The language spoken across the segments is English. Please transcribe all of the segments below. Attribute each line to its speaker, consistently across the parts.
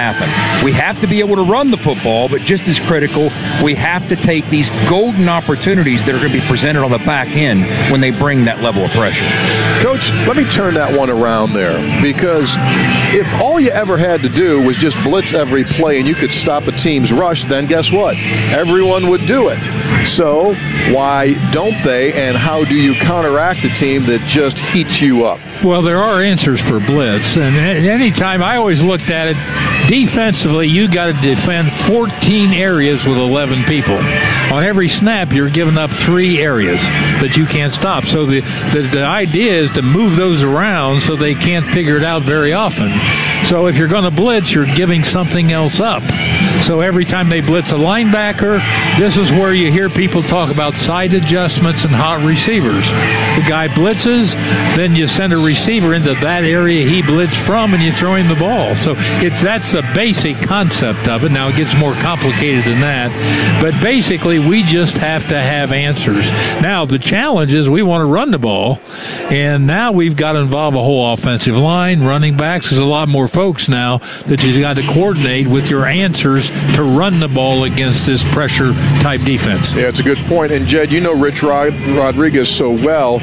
Speaker 1: happen. We have to be able to run the football, but just as critical, we have to take these golden opportunities that are going to be presented on the back end when they bring that level of pressure.
Speaker 2: Coach, let me turn that one around there, because if all you ever had to do was just blitz every play and you could stop a team's rush, then guess what? Everyone would do it. So why don't they, and how do you counteract a team that just heats you up?
Speaker 3: Well, there are answers for blitz, and anytime I always looked at it, defensively, you got to defend 14 areas with 11 people. On every snap, you're giving up 3 areas that you can't stop. So the idea is to move those around so they can't figure it out very often. So if you're going to blitz, you're giving something else up. So every time they blitz a linebacker, this is where you hear people talk about side adjustments and hot receivers. The guy blitzes, then you send a receiver into that area he blitzed from, and you throw him the ball. So that's the basic concept of it. Now, it gets more complicated than that. But basically, we just have to have answers. Now, the challenge is we want to run the ball, and now we've got to involve a whole offensive line, running backs. There's a lot more folks now that you've got to coordinate with your answers to run the ball against this pressure-type defense.
Speaker 2: Yeah, it's a good point. And, Jed, you know Rich Rodriguez so well.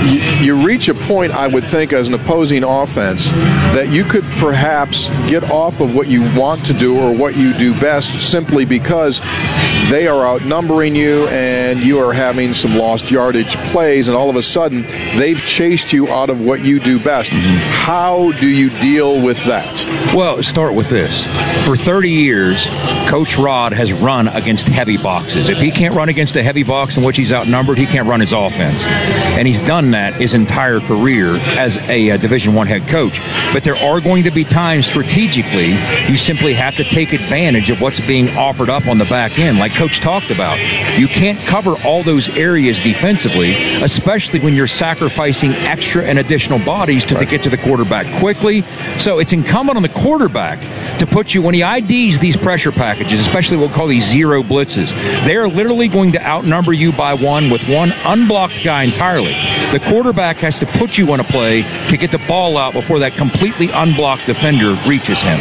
Speaker 2: You reach a point, I would think, as an opposing offense that you could perhaps get off of what you want to do or what you do best simply because they are outnumbering you and you are having some lost yardage plays, and all of a sudden they've chased you out of what you do best. How do you deal with that?
Speaker 1: Well, start with this. For 30 years, Coach Rod has run against heavy boxes. If he can't run against a heavy box in which he's outnumbered, he can't run his offense. And he's done that his entire career as a Division I head coach. But there are going to be times strategically you simply have to take advantage of what's being offered up on the back end, like Coach talked about. You can't cover all those areas defensively, especially when you're sacrificing extra and additional bodies to get to the quarterback quickly. So it's incumbent on the quarterback to put you, when he IDs these pressure packages, especially what we'll call these zero blitzes, they are literally going to outnumber you by one with one unblocked guy entirely. The quarterback has to put you on a play to get the ball out before that completely unblocked defender reaches him.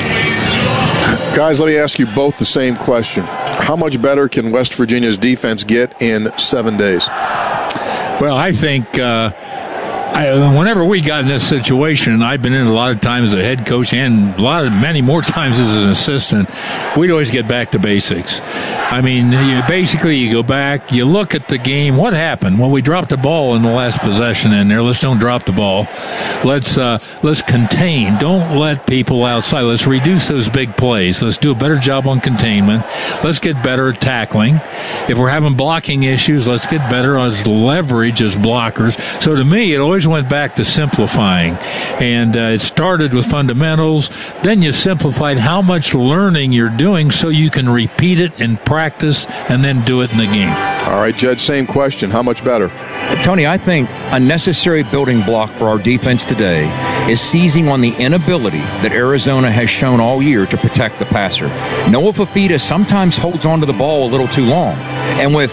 Speaker 2: Guys, let me ask you both the same question. How much better can West Virginia's defense get in 7 days?
Speaker 3: Well, I think whenever we got in this situation, I've been in a lot of times as a head coach and many more times as an assistant, we'd always get back to basics. I mean, you go back, you look at the game. What happened? Well, we dropped the ball in the last possession in there. Let's don't drop the ball. Let's contain. Don't let people outside. Let's reduce those big plays. Let's do a better job on containment. Let's get better at tackling. If we're having blocking issues, let's get better on leverage as blockers. So to me, it always went back to simplifying. And it started with fundamentals. Then you simplified how much learning you're doing so you can repeat it and practice and then do it in the game.
Speaker 2: All right, Judge, same question. How much better?
Speaker 1: Tony, I think a necessary building block for our defense today is seizing on the inability that Arizona has shown all year to protect the passer. Noah Fifita sometimes holds on to the ball a little too long. And with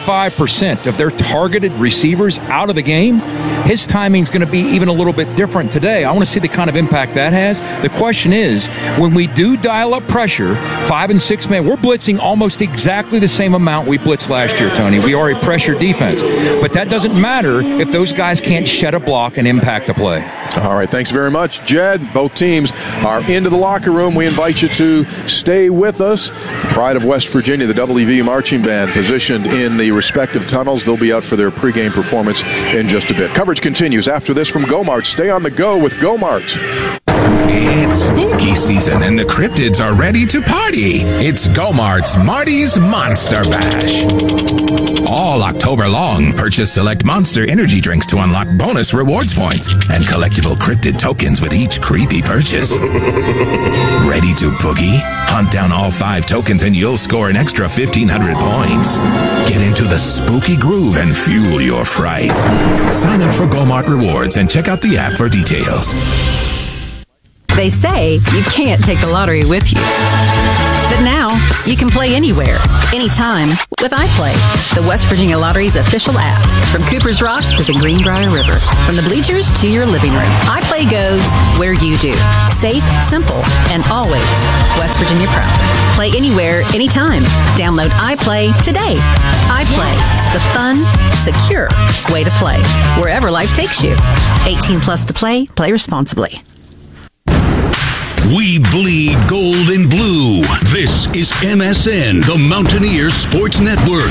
Speaker 1: 45% of their targeted receivers out of the game, his timing is going to be even a little bit different today. I want to see the kind of impact that has. The question is, when we do dial up pressure, 5 and 6 man, we're blitzing almost exactly the same amount we blitzed last year, Tony. We are a pressure defense. But that doesn't matter if those guys can't shed a block and impact the play.
Speaker 2: All right, thanks very much, Jed. Both teams are into the locker room. We invite you to stay with us. The Pride of West Virginia, the WVU Marching Band, positioned in the respective tunnels. They'll be out for their pregame performance in just a bit. Coverage continues after this from GoMart. Stay on the go with GoMart.
Speaker 4: It's spooky season and the cryptids are ready to party. It's GoMart's Marty's Monster Bash. All October long, purchase select Monster energy drinks to unlock bonus rewards points and collectible cryptid tokens with each creepy purchase. Ready to boogie? Hunt down all 5 tokens and you'll score an extra 1,500 points. Get into the spooky groove and fuel your fright. Sign up for GoMart Rewards and check out the app for details.
Speaker 5: They say you can't take the lottery with you. But now, you can play anywhere, anytime with iPlay, the West Virginia Lottery's official app. From Cooper's Rock to the Greenbrier River, from the bleachers to your living room, iPlay goes where you do. Safe, simple, and always West Virginia proud. Play anywhere, anytime. Download iPlay today. iPlay, the fun, secure way to play. Wherever life takes you. 18 plus to play. Play responsibly.
Speaker 6: We bleed gold and blue. This is MSN, the Mountaineer Sports Network.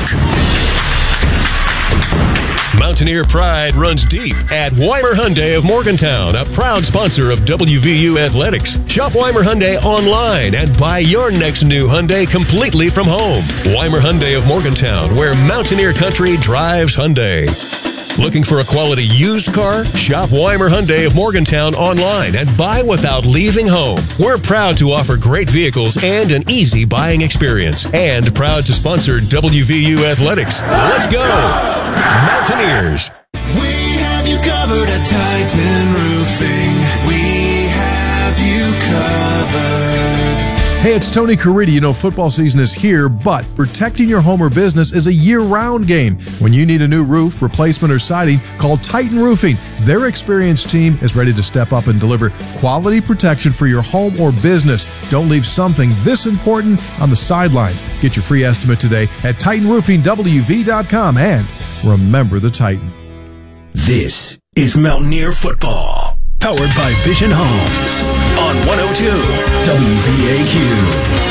Speaker 7: Mountaineer pride runs deep at Weimer Hyundai of Morgantown, a proud sponsor of WVU Athletics. Shop Weimer Hyundai online and buy your next new Hyundai completely from home. Weimer Hyundai of Morgantown, where Mountaineer country drives Hyundai. Looking for a quality used car? Shop Weimer Hyundai of Morgantown online and buy without leaving home. We're proud to offer great vehicles and an easy buying experience. And proud to sponsor WVU Athletics. Let's go, Mountaineers!
Speaker 8: We have you covered at Titan Roofing. We have you covered.
Speaker 9: Hey, it's Tony Caridi. You know, football season is here, but protecting your home or business is a year-round game. When you need a new roof, replacement, or siding, call Titan Roofing. Their experienced team is ready to step up and deliver quality protection for your home or business. Don't leave something this important on the sidelines. Get your free estimate today at TitanRoofingWV.com, and remember the Titan.
Speaker 6: This is Mountaineer Football, powered by Vision Homes on 102 WVAQ.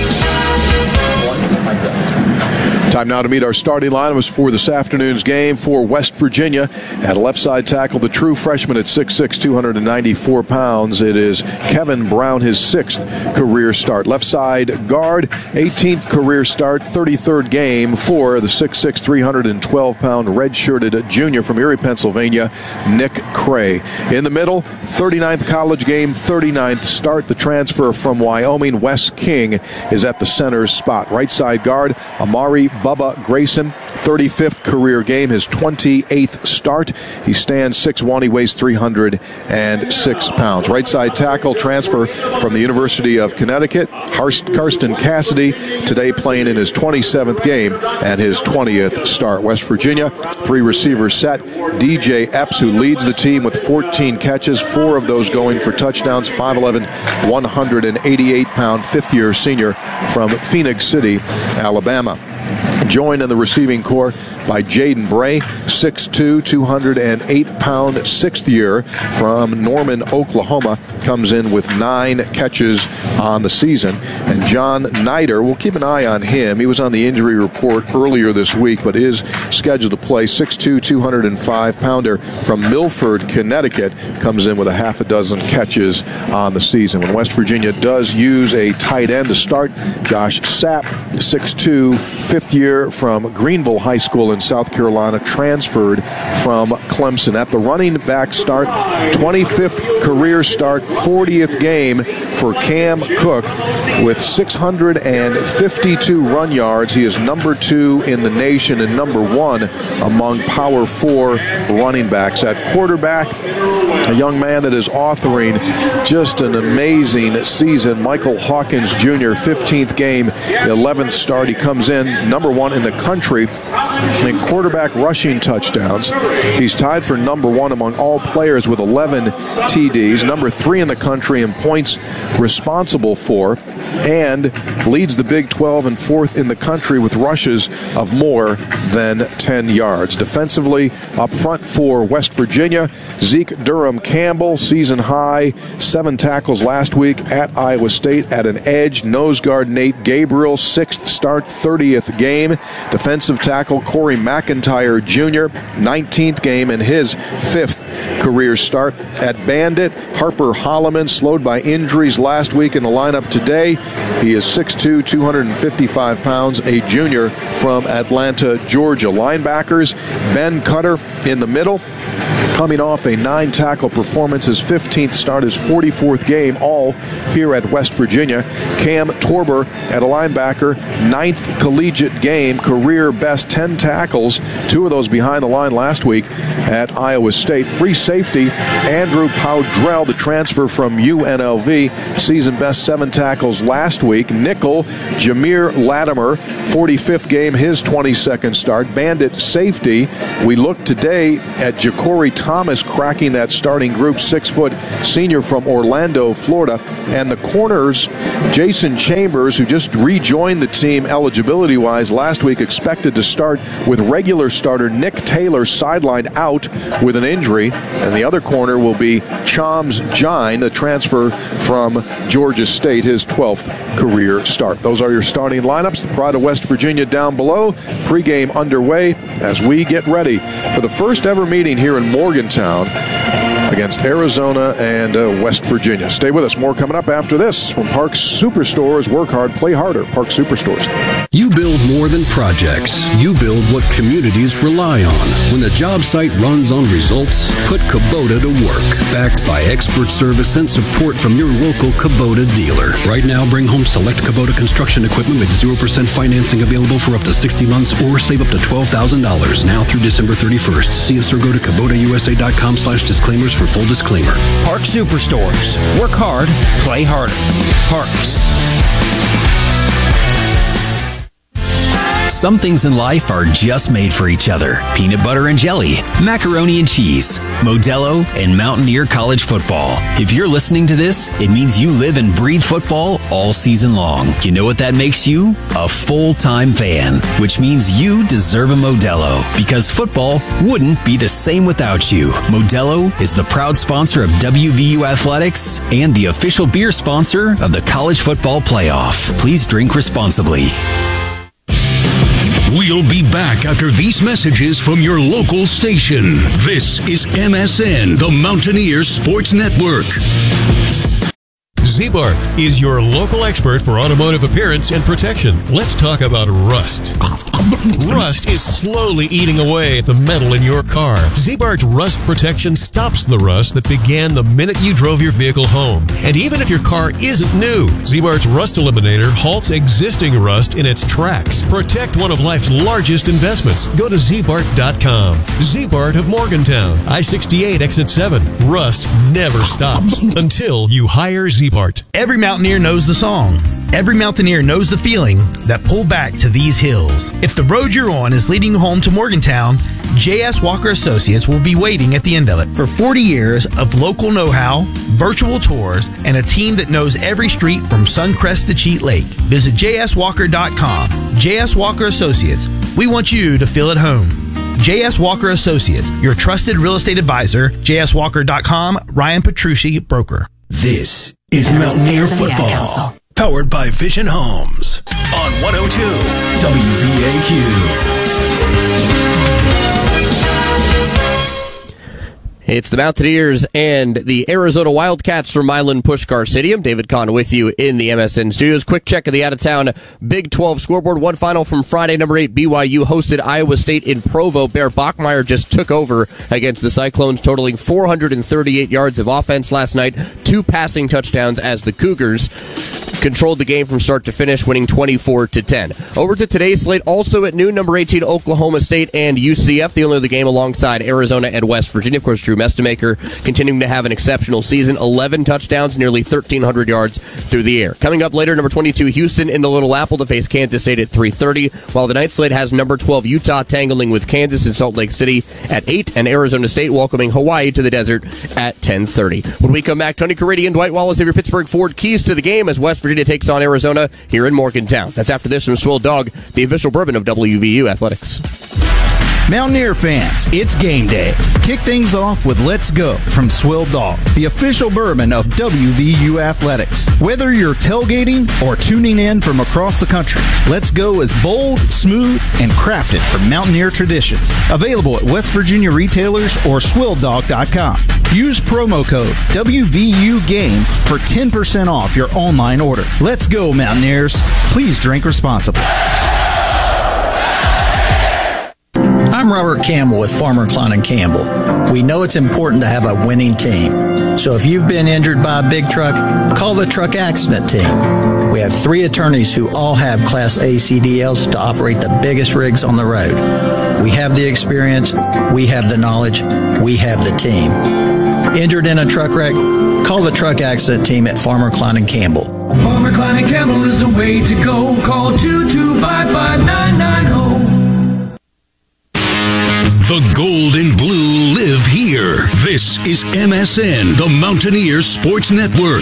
Speaker 2: Time now to meet our starting lineups for this afternoon's game for West Virginia. At left side tackle, the true freshman at 6'6", 294 pounds. It is Kevin Brown, his 6th career start. Left side guard, 18th career start, 33rd game for the 6'6", 312-pound redshirted junior from Erie, Pennsylvania, Nick Cray. In the middle, 39th college game, 39th start. The transfer from Wyoming, Wes King, is at the center spot. Right side guard, Amari Bubba Grayson, 35th career game, his 28th start. He stands 6'1", he weighs 306 pounds. Right side tackle, transfer from the University of Connecticut, Karsten Cassidy, today playing in his 27th game and his 20th start. West Virginia, 3 receivers set. DJ Epps, who leads the team with 14 catches, 4 of those going for touchdowns. 5'11", 188-pound, 5th-year senior from Phoenix City, Alabama. Joined in the receiving corps by Jaden Bray, 6'2", 208-pound, 6th year from Norman, Oklahoma, comes in with 9 catches on the season. And John Nider, we'll keep an eye on him. He was on the injury report earlier this week, but is scheduled to play. 6'2", 205-pounder from Milford, Connecticut, comes in with a half a dozen catches on the season. When West Virginia does use a tight end to start, Josh Sapp, 6'2", 5th year from Greenville High School in South Carolina, transferred from Clemson. At the running back start, 25th career start, 40th game for Cam Cook with 652 run yards. He is number 2 in the nation and number 1 among Power 4 running backs. At quarterback, a young man that is authoring just an amazing season, Michael Hawkins Jr., 15th game, 11th start. He comes in number 1 in the country in quarterback rushing touchdowns. He's tied for number 1 among all players with 11 TDs, number 3 in the country in points responsible for, and leads the Big 12 and 4th in the country with rushes of more than 10 yards. Defensively, up front for West Virginia, Zeke Durham Campbell, season high, 7 tackles last week at Iowa State. At an edge, nose guard Nate Gabriel, 6th start, 30th game. Defensive tackle Corey McIntyre Jr., 19th game and his 5th career start. At bandit, Harper Holloman, slowed by injuries last week in the lineup today. He is 6'2", 255 pounds, a junior from Atlanta, Georgia. Linebackers, Ben Cutter in the middle. coming off a 9-tackle performance, his 15th start, his 44th game, all here at West Virginia. Cam Torber at a linebacker, 9th collegiate game, career best 10 tackles, 2 of those behind the line last week at Iowa State. Free safety, Andrew Powdrell, the transfer from UNLV, season best 7 tackles last week. Nickel, Jameer Latimer, 45th game, his 22nd start. Bandit safety, we look today at Ja'Cory Thomas cracking that starting group, 6-foot senior from Orlando, Florida. And the corners, Jason Chambers, who just rejoined the team eligibility-wise last week, expected to start with regular starter Nick Taylor sidelined out with an injury. And the other corner will be Chams Jine, the transfer from Georgia State, his 12th career start. Those are your starting lineups. The Pride of West Virginia down below. Pregame underway as we get ready for the first ever meeting here in Morgantown against Arizona and West Virginia. Stay with us. More coming up after this from Parks Superstores. Work hard, play harder. Parks Superstores.
Speaker 10: You build more than projects. You build what communities rely on. When the job site runs on results, put Kubota to work. Backed by expert service and support from your local Kubota dealer. Right now, bring home select Kubota construction equipment with 0% financing available for up to 60 months or save up to $12,000 now through December 31st. See us or go to KubotaUSA.com/disclaimers for full disclaimer.
Speaker 11: Park Superstores. Work hard, play harder. Parks.
Speaker 12: Some things in life are just made for each other. Peanut butter and jelly, macaroni and cheese, Modelo, and Mountaineer College football. If you're listening to this, it means you live and breathe football all season long. You know what that makes you? A full-time fan, which means you deserve a Modelo, because football wouldn't be the same without you. Modelo is the proud sponsor of WVU Athletics and the official beer sponsor of the College Football Playoff. Please drink responsibly.
Speaker 6: We'll be back after these messages from your local station. This is MSN, the Mountaineer Sports Network.
Speaker 7: Z-Bart is your local expert for automotive appearance and protection. Let's talk about rust. Rust is slowly eating away at the metal in your car. Z-Bart's rust protection stops the rust that began the minute you drove your vehicle home. And even if your car isn't new, Z-Bart's Rust Eliminator halts existing rust in its tracks. Protect one of life's largest investments. Go to zbart.com. Z-Bart of Morgantown, I-68 exit 7. Rust never stops until you hire Z-Bart.
Speaker 13: Every mountaineer knows the song. Every mountaineer knows the feeling that pull back to these hills. If the road you're on is leading you home to Morgantown, J.S. Walker Associates will be waiting at the end of it. For 40 years of local know-how, virtual tours, and a team that knows every street from Suncrest to Cheat Lake, visit jswalker.com. J.S. Walker Associates. We want you to feel at home. J.S. Walker Associates, your trusted real estate advisor. JSWalker.com. Ryan Petrucci, broker.
Speaker 6: This is Mountaineer Football, powered by Vision Homes on 102 WVAQ.
Speaker 14: It's the Mountaineers and the Arizona Wildcats from Milan Puskar Stadium. David Kahn with you in the MSN studios. Quick check of the out-of-town Big 12 scoreboard. One final from Friday. Number 8, BYU hosted Iowa State in Provo. Bear Bachmeier just took over against the Cyclones, totaling 438 yards of offense last night. 2 passing touchdowns as the Cougars controlled the game from start to finish, winning 24-10. Over to today's slate, also at noon, number 18, Oklahoma State and UCF, the only other game alongside Arizona and West Virginia. Of course, Drew Mestemaker continuing to have an exceptional season, 11 touchdowns, nearly 1,300 yards through the air. Coming up later, number 22, Houston in the Little Apple to face Kansas State at 3:30, while the ninth slate has number 12, Utah tangling with Kansas in Salt Lake City at 8, and Arizona State welcoming Hawaii to the desert at 10:30. When we come back, Tony Caridi and Dwight Wallace have your Pittsburgh Ford keys to the game as West Virginia takes on Arizona here in Morgantown. That's after this from Swill Dog, the official bourbon of WVU Athletics.
Speaker 15: Mountaineer fans, it's game day. Kick things off with Let's Go from Swill Dog, the official bourbon of WVU Athletics. Whether you're tailgating or tuning in from across the country, Let's Go is bold, smooth, and crafted from Mountaineer traditions. Available at West Virginia retailers or SwillDog.com. Use promo code WVUGame for 10% off your online order. Let's go, Mountaineers. Please drink responsibly.
Speaker 16: I'm Robert Campbell with Farmer Klein & Campbell. We know it's important to have a winning team. So if you've been injured by a big truck, call the truck accident team. We have 3 attorneys who all have Class A CDLs to operate the biggest rigs on the road. We have the experience, we have the knowledge, we have the team. Injured in a truck wreck? Call the truck accident team at Farmer Klein & Campbell.
Speaker 8: Farmer Klein & Campbell is the way to go. Call 225-5990.
Speaker 6: The gold and blue live here. This is MSN, the Mountaineer Sports Network.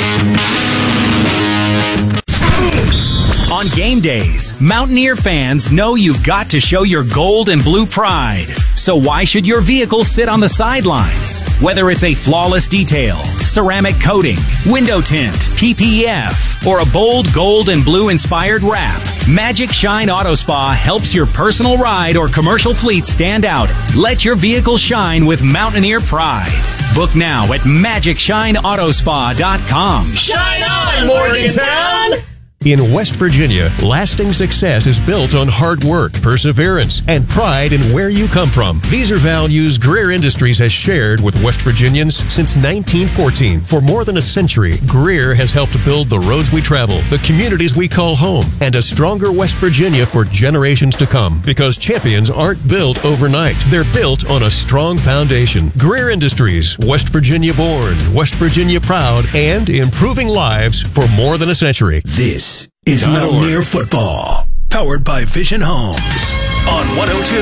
Speaker 12: On game days, Mountaineer fans know you've got to show your gold and blue pride. So why should your vehicle sit on the sidelines? Whether it's a flawless detail, ceramic coating, window tint, PPF, or a bold gold and blue inspired wrap, Magic Shine Auto Spa helps your personal ride or commercial fleet stand out. Let your vehicle shine with Mountaineer pride. Book now at MagicShineAutoSpa.com.
Speaker 8: Shine on, Morgantown!
Speaker 7: In West Virginia, lasting success is built on hard work, perseverance, and pride in where you come from. These are values Greer Industries has shared with West Virginians since 1914. For more than a century, Greer has helped build the roads we travel, the communities we call home, and a stronger West Virginia for generations to come. Because champions aren't built overnight. They're built on a strong foundation. Greer Industries, West Virginia born, West Virginia proud, and improving lives for more than a century.
Speaker 6: This is Mountaineer Football, powered by Vision Homes on 102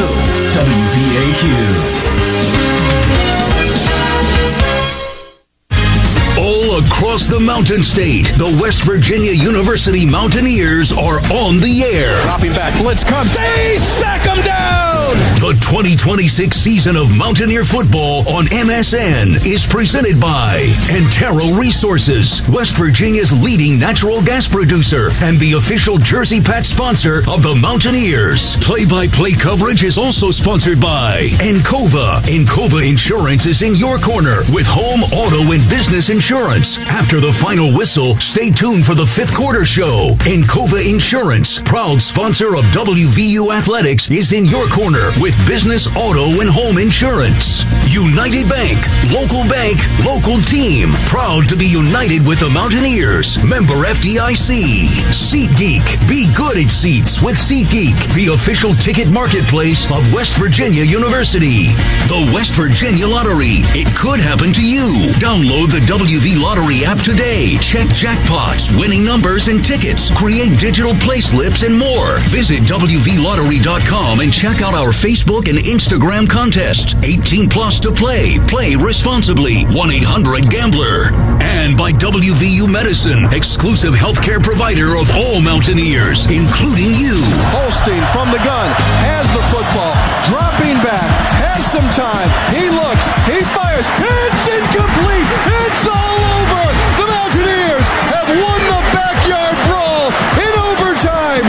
Speaker 6: WVAQ. All across the Mountain State, the West Virginia University Mountaineers are on the air.
Speaker 17: Dropping back, blitz comes, they sack them down!
Speaker 6: The 2026 season of Mountaineer Football on MSN is presented by Antero Resources, West Virginia's leading natural gas producer and the official Jersey Pat sponsor of the Mountaineers. Play-by-play coverage is also sponsored by Encova. Encova Insurance is in your corner with home, auto, and business insurance. After the final whistle, stay tuned for the 5th quarter show. Encova Insurance, proud sponsor of WVU Athletics, is in your corner with business, auto, and home insurance. United Bank, local team, proud to be united with the Mountaineers. Member FDIC. SeatGeek, be good at seats with SeatGeek, the official ticket marketplace of West Virginia University. The West Virginia Lottery, it could happen to you. Download the WV Lottery app today. Check jackpots, winning numbers, and tickets. Create digital play slips and more. Visit WVLottery.com and check out our Facebook and Instagram contest. 18 plus to play. Play responsibly. 1-800-GAMBLER. And by WVU Medicine, exclusive healthcare provider of all Mountaineers, including you.
Speaker 17: Holstein from the gun, has the football, dropping back, has some time. He looks, he fires, it's incomplete. It's all over. The Mountaineers have won the backyard brawl in overtime.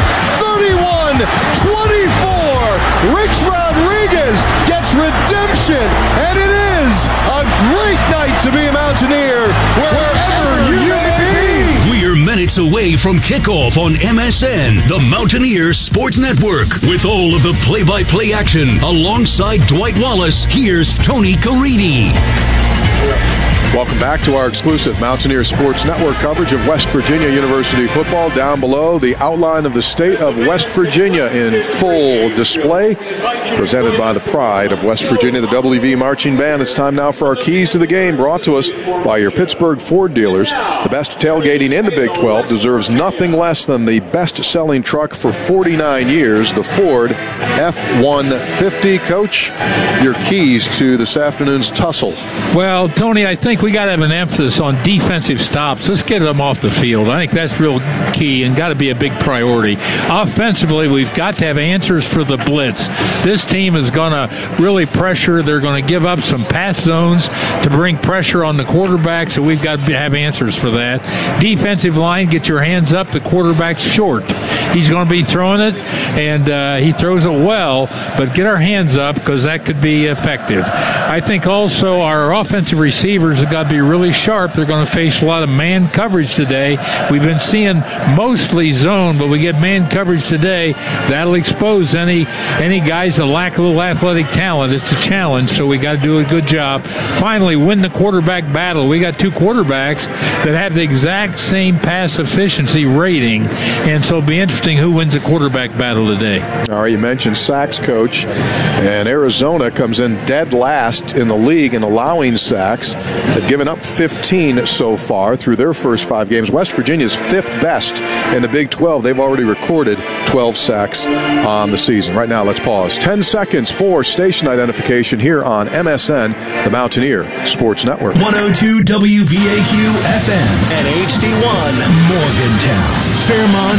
Speaker 17: 31-24. Rich Rodriguez gets redemption, and it is a great night to be a Mountaineer wherever you may be.
Speaker 6: We're minutes away from kickoff on MSN, the Mountaineer Sports Network. With all of the play-by-play action alongside Dwight Wallace, here's Tony Caridi.
Speaker 2: Welcome back to our exclusive Mountaineer Sports Network coverage of West Virginia University football. Down below, the outline of the state of West Virginia in full display, presented by the pride of West Virginia, the WV Marching Band. It's time now for our keys to the game, brought to us by your Pittsburgh Ford dealers. The best tailgating in the Big 12 deserves nothing less than the best-selling truck for 49 years, the Ford F-150. Coach, your keys to this afternoon's tussle.
Speaker 3: Well, Tony, I think we got to have an emphasis on defensive stops. Let's get them off the field. I think that's real key and got to be a big priority. Offensively, we've got to have answers for the blitz. This team is going to really pressure. They're going to give up some pass zones to bring pressure on the quarterback, so we've got to have answers for that. Defensive line, get your hands up. The quarterback's short. he's going to be throwing it, and he throws it well, but get our hands up because that could be effective. I think also our offensive receivers have got to be really sharp. They're going to face a lot of man coverage today. We've been seeing mostly zone, but we get man coverage today. That'll expose any guys that lack a little athletic talent. It's a challenge, so we got to do a good job. Finally, win the quarterback battle. We got two quarterbacks that have the exact same pass efficiency rating, and so it'll be interesting who wins the quarterback battle today.
Speaker 2: All right, you mentioned sacks, Coach, and Arizona comes in dead last in the league in allowing sacks. They've given up 15 so far through their first 5 games. West Virginia's 5th best in the Big 12. They've already recorded 12 sacks on the season. Right now, let's pause. 10 seconds for station identification here on MSN, the Mountaineer Sports Network.
Speaker 6: 102 WVAQ FM and HD1 Morgantown, Fairmont,